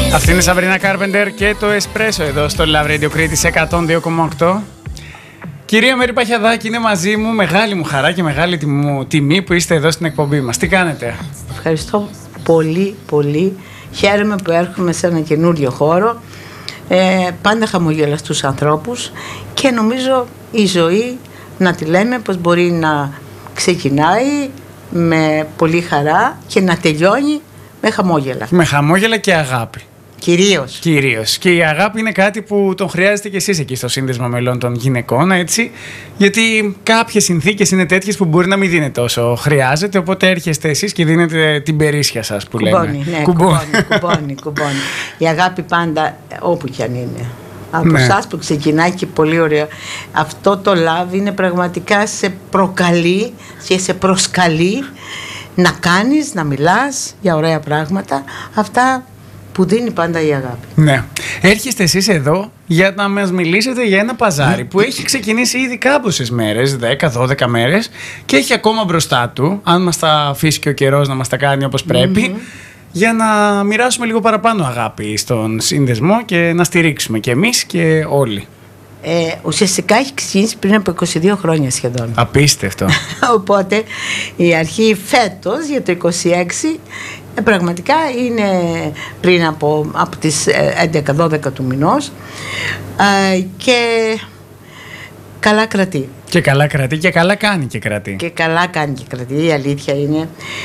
Αυτή είναι η Σαμπρίνα Κάρπεντερ και το Εσπρέσο εδώ στο Love Radio Κρήτης 102,8. Κυρία Μέρη Παχιαδάκη είναι μαζί μου, μεγάλη μου χαρά και μεγάλη μου τιμή που είστε εδώ στην εκπομπή μας. Τι κάνετε? Ευχαριστώ πολύ πολύ. Χαίρομαι που έρχομαι σε ένα καινούριο χώρο. Πάντα χαμογέλα στους ανθρώπους και νομίζω η ζωή να τη λέμε πως μπορεί να ξεκινάει με πολύ χαρά και να τελειώνει με χαμόγελα. Με χαμόγελα και αγάπη. Κυρίως. Και η αγάπη είναι κάτι που τον χρειάζεται και εσείς εκεί στο Σύνδεσμο Μελών των Γυναικών, έτσι. Γιατί κάποιες συνθήκες είναι τέτοιες που μπορεί να μην δίνετε όσο χρειάζεται. Οπότε έρχεστε εσείς και δίνετε την περίσσια σας που λέμε. Κουμπώνει. Η αγάπη πάντα όπου κι αν είναι. Από εσάς που ξεκινάει και πολύ ωραίο. Αυτό το love είναι πραγματικά σε προκαλεί και σε προσκαλεί να κάνεις, να μιλάς για ωραία πράγματα. Αυτά που δίνει πάντα η αγάπη. Ναι. Έρχεστε εσείς εδώ για να μας μιλήσετε για ένα παζάρι που έχει ξεκινήσει ήδη κάμποσες μέρες, 10-12 μέρες, και έχει ακόμα μπροστά του, αν μας τα αφήσει και ο καιρός να μας τα κάνει όπως πρέπει, για να μοιράσουμε λίγο παραπάνω αγάπη στον σύνδεσμο και να στηρίξουμε και εμείς και όλοι. Ουσιαστικά έχει ξεκινήσει πριν από 22 χρόνια σχεδόν. Απίστευτο. Οπότε η αρχή φέτος για το 26 πραγματικά είναι πριν από τις 11-12 του μηνός και καλά κρατεί. Και καλά κρατεί και καλά κάνει και κρατεί. Η αλήθεια είναι.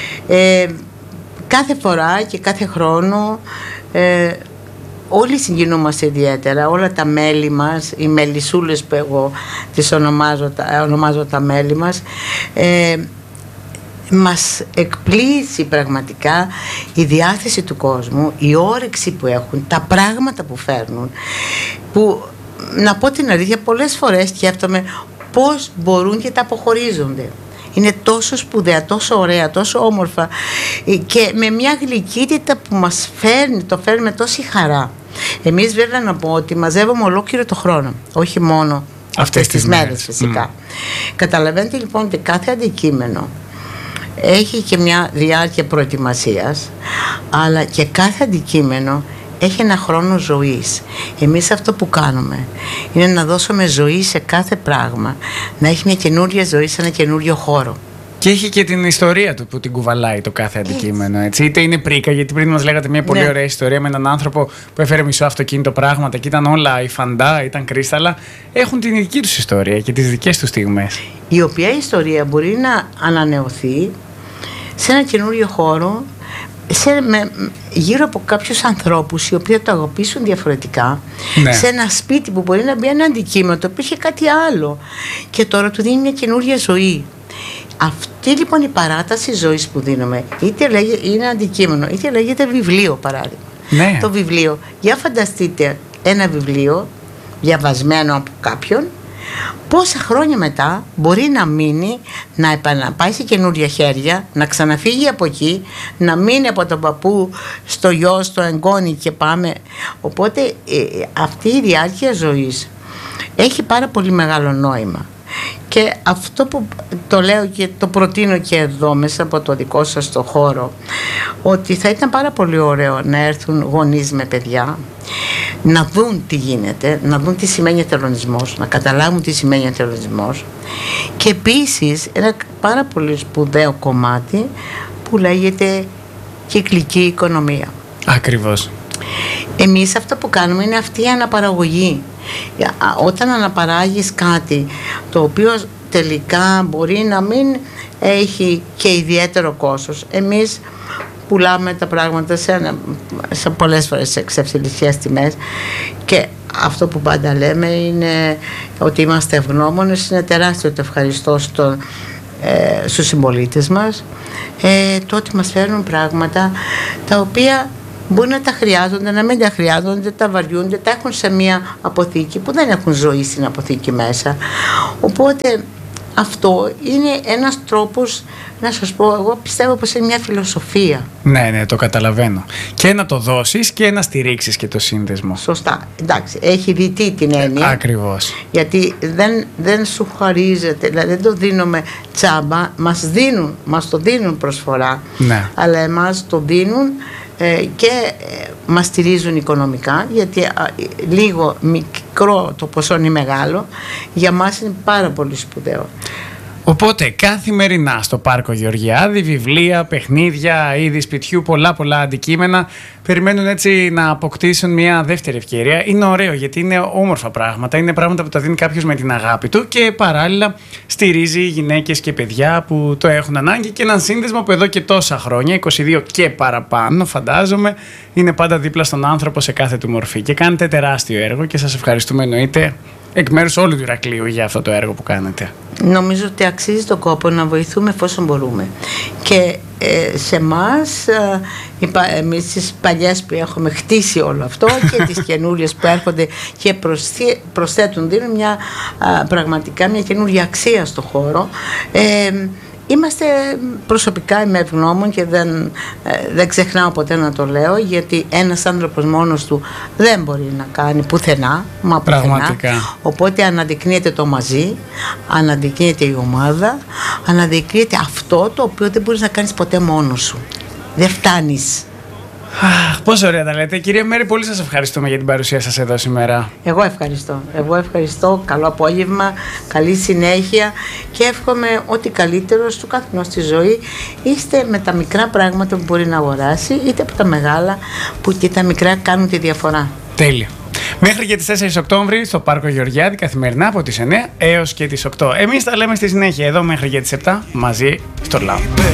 Κάθε φορά και κάθε χρόνο όλοι συγκινούμαστε ιδιαίτερα, όλα τα μέλη μας, οι μελισσούλες που εγώ τις ονομάζω τα μέλη μας, μας εκπλήσει πραγματικά η διάθεση του κόσμου, η όρεξη που έχουν, τα πράγματα που φέρνουν, που να πω την αλήθεια πολλές φορές σκέφτομαι πώς μπορούν και τα αποχωρίζονται. Είναι τόσο σπουδαία, τόσο ωραία, τόσο όμορφα και με μια γλυκύτητα που μας το φέρνει με τόση χαρά. Εμείς βέβαια να πω ότι μαζεύουμε ολόκληρο το χρόνο, όχι μόνο αυτές τις μέρες φυσικά. Καταλαβαίνετε λοιπόν ότι κάθε αντικείμενο έχει και μια διάρκεια προετοιμασίας, αλλά και κάθε αντικείμενο έχει ένα χρόνο ζωής. Εμείς αυτό που κάνουμε είναι να δώσουμε ζωή σε κάθε πράγμα, να έχει μια καινούρια ζωή σε ένα καινούριο χώρο. Και έχει και την ιστορία του που την κουβαλάει το κάθε αντικείμενο. Έτσι. Είτε είναι πρίκα, γιατί πριν μας λέγατε μια πολύ ωραία ιστορία με έναν άνθρωπο που έφερε μισό αυτοκίνητο πράγματα και ήταν όλα υφαντά, ήταν κρίσταλα. Έχουν την δική τους ιστορία και τις δικές τους στιγμές. Η οποία ιστορία μπορεί να ανανεωθεί σε ένα καινούριο χώρο, γύρω από κάποιους ανθρώπους οι οποίοι το αγαπήσουν διαφορετικά, σε ένα σπίτι που μπορεί να μπει ένα αντικείμενο το οποίο είχε κάτι άλλο και τώρα του δίνει μια καινούρια ζωή. Αυτή λοιπόν η παράταση ζωής που δίνουμε, είτε είναι αντικείμενο είτε λέγεται βιβλίο παράδειγμα. Το βιβλίο, για φανταστείτε ένα βιβλίο διαβασμένο από κάποιον, πόσα χρόνια μετά μπορεί να μείνει, να πάει σε καινούρια χέρια, να ξαναφύγει από εκεί, να μείνει από τον παππού στο γιο, στο εγγόνι και πάμε. Οπότε αυτή η διάρκεια ζωής έχει πάρα πολύ μεγάλο νόημα. Και αυτό που το λέω και το προτείνω και εδώ μέσα από το δικό σας το χώρο, ότι θα ήταν πάρα πολύ ωραίο να έρθουν γονείς με παιδιά, να δουν τι γίνεται, να δουν τι σημαίνει εθελονισμός, να καταλάβουν τι σημαίνει εθελονισμός, και επίσης ένα πάρα πολύ σπουδαίο κομμάτι που λέγεται κυκλική οικονομία. Ακριβώς. Εμείς αυτό που κάνουμε είναι αυτή η αναπαραγωγή. Όταν αναπαράγεις κάτι το οποίο τελικά μπορεί να μην έχει και ιδιαίτερο κόστος, εμείς πουλάμε τα πράγματα σε πολλές φορές σε εξευθυλιστικές τιμές, και αυτό που πάντα λέμε είναι ότι είμαστε ευγνώμονες. Είναι τεράστιο το ευχαριστώ στους συμπολίτες μας, το ότι μας φέρνουν πράγματα τα οποία μπορεί να τα χρειάζονται, να μην τα χρειάζονται, τα βαριούνται, τα έχουν σε μια αποθήκη που δεν έχουν ζωή στην αποθήκη μέσα. Οπότε αυτό είναι ένας τρόπος, να σας πω, εγώ πιστεύω πως είναι μια φιλοσοφία. Ναι, το καταλαβαίνω. Και να το δώσεις και να στηρίξεις και το σύνδεσμο. Σωστά, εντάξει, έχει διτή την έννοια. Ακριβώς. Γιατί δεν σου χαρίζεται, δηλαδή δεν το δίνουμε τσάμπα, μας το δίνουν προσφορά, αλλά εμάς το δίνουν και μας στηρίζουν οικονομικά, γιατί λίγο μικρό το ποσό είναι μεγάλο, για μας είναι πάρα πολύ σπουδαίο. Οπότε καθημερινά στο Πάρκο Γεωργιάδη, βιβλία, παιχνίδια, είδη σπιτιού, πολλά αντικείμενα περιμένουν έτσι να αποκτήσουν μια δεύτερη ευκαιρία. Είναι ωραίο γιατί είναι όμορφα πράγματα, είναι πράγματα που τα δίνει κάποιος με την αγάπη του και παράλληλα στηρίζει γυναίκες και παιδιά που το έχουν ανάγκη, και έναν σύνδεσμο που εδώ και τόσα χρόνια, 22 και παραπάνω φαντάζομαι, είναι πάντα δίπλα στον άνθρωπο σε κάθε του μορφή, και κάνετε τεράστιο έργο και σας ευχαριστούμε εννοείται εκ μέρους όλου του Ηρακλείου για αυτό το έργο που κάνετε. Νομίζω ότι αξίζει τον κόπο να βοηθούμε εφόσον μπορούμε. Και σε εμάς, εμείς τις παλιές που έχουμε χτίσει όλο αυτό και τις καινούριες που έρχονται και προσθέτουν, δίνουν πραγματικά μια καινούρια αξία στο χώρο. Είμαστε προσωπικά, είμαι ευγνώμων και δεν ξεχνάω ποτέ να το λέω, γιατί ένας άνθρωπος μόνος του δεν μπορεί να κάνει πουθενά, μα πραγματικά. Οπότε αναδεικνύεται το μαζί, αναδεικνύεται η ομάδα, αναδεικνύεται αυτό το οποίο δεν μπορείς να κάνεις ποτέ μόνος σου. Δεν φτάνεις. Πόσο ωραία τα λέτε. Κυρία Μέρη, πολύ σας ευχαριστούμε για την παρουσία σας εδώ σήμερα. Εγώ ευχαριστώ. Καλό απόγευμα, καλή συνέχεια και εύχομαι ό,τι καλύτερο στο καθενός στη ζωή, είτε με τα μικρά πράγματα που μπορεί να αγοράσει, είτε από τα μεγάλα που και τα μικρά κάνουν τη διαφορά. Τέλεια. Μέχρι και τις 4 Οκτώβρη στο Πάρκο Γεωργιάδη, καθημερινά από τις 9 έως και τις 8. Εμείς τα λέμε στη συνέχεια εδώ μέχρι και τις 7 μαζί στο Love.